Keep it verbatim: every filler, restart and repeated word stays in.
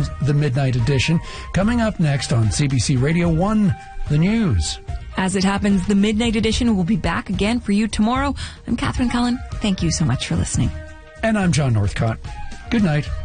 ends the Midnight Edition. Coming up next on C B C Radio one, the news. As it happens, the Midnight Edition will be back again for you tomorrow. I'm Catherine Cullen. Thank you so much for listening. And I'm John Northcott. Good night.